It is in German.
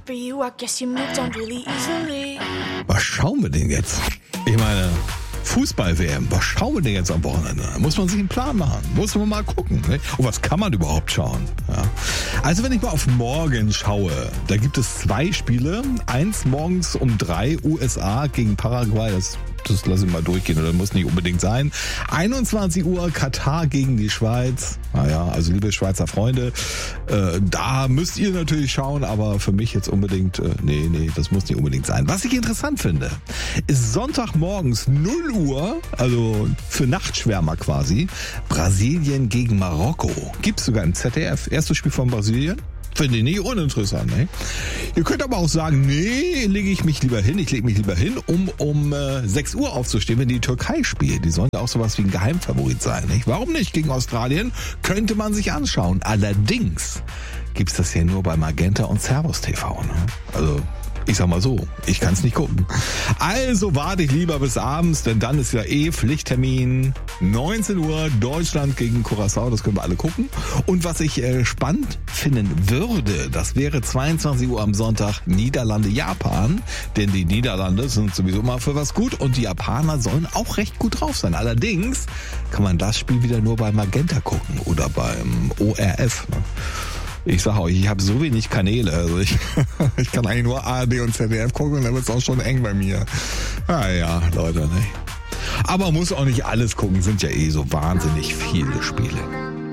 after you, I guess you moved on really easily. Was schauen wir denn jetzt? Ich meine, Fußball-WM, was schauen wir denn jetzt am Wochenende? Muss man sich einen Plan machen, muss man mal gucken. Ne? Und was kann man überhaupt schauen? Ja. Also wenn ich mal auf morgen schaue, da gibt es 2 Spiele. Eins morgens um 3, USA gegen Paraguay, das lasse ich mal durchgehen, oder muss nicht unbedingt sein. 21 Uhr Katar gegen die Schweiz. Naja, also liebe Schweizer Freunde, da müsst ihr natürlich schauen, aber für mich jetzt unbedingt, nee, das muss nicht unbedingt sein. Was ich interessant finde, ist Sonntagmorgens 0 Uhr, also für Nachtschwärmer quasi, Brasilien gegen Marokko. Gibt's sogar im ZDF. Erstes Spiel von Brasilien. Finde ich nicht uninteressant, ne? Ihr könnt aber auch sagen, nee, ich lege mich lieber hin, um 6 Uhr aufzustehen, wenn die Türkei spielt. Die sollen ja auch sowas wie ein Geheimfavorit sein, nicht? Warum nicht? Gegen Australien könnte man sich anschauen. Allerdings gibt's das ja nur bei Magenta und Servus TV, ne? Also, ich sag mal so, ich kann es nicht gucken. Also warte ich lieber bis abends, denn dann ist ja Pflichttermin. 19 Uhr, Deutschland gegen Curaçao, das können wir alle gucken. Und was ich spannend finden würde, das wäre 22 Uhr am Sonntag Niederlande-Japan. Denn die Niederlande sind sowieso mal für was gut und die Japaner sollen auch recht gut drauf sein. Allerdings kann man das Spiel wieder nur bei Magenta gucken oder beim ORF. Ich sage euch, ich habe so wenig Kanäle. Also ich kann eigentlich nur ARD und ZDF gucken und dann wird es auch schon eng bei mir. Ja, Leute, ne? Aber muss auch nicht alles gucken, sind ja so wahnsinnig viele Spiele.